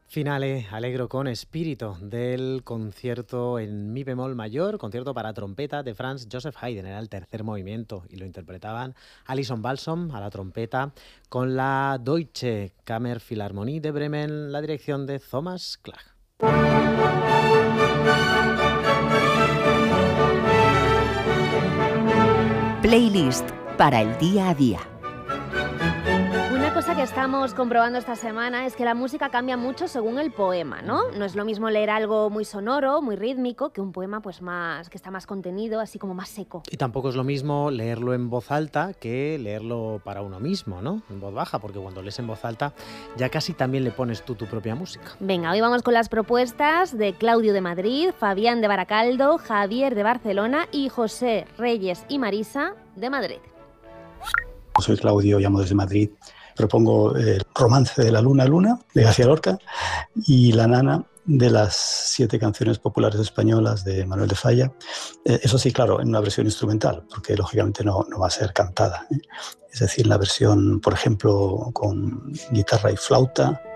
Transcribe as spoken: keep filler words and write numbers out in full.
Finale Allegro con Espíritu del concierto en mi bemol mayor, concierto para trompeta de Franz Joseph Haydn. Era el tercer movimiento y lo interpretaban Alison Balsom a la trompeta con la Deutsche Kammerphilharmonie de Bremen, la dirección de Thomas Klage. Playlist para el día a día. Una cosa que estamos comprobando esta semana es que la música cambia mucho según el poema, ¿no? No es lo mismo leer algo muy sonoro, muy rítmico, que un poema pues más que está más contenido, así como más seco. Y tampoco es lo mismo leerlo en voz alta que leerlo para uno mismo, ¿no? En voz baja, porque cuando lees en voz alta ya casi también le pones tú tu propia música. Venga, hoy vamos con las propuestas de Claudio de Madrid, Fabián de Baracaldo, Javier de Barcelona y José Reyes y Marisa de Madrid. Soy Claudio, llamo desde Madrid. Propongo el Romance de la Luna Luna, de García Lorca, y La Nana, de las siete canciones populares españolas de Manuel de Falla. Eh, eso sí, claro, en una versión instrumental, porque lógicamente no, no va a ser cantada, ¿eh? Es decir, la versión, por ejemplo, con guitarra y flauta,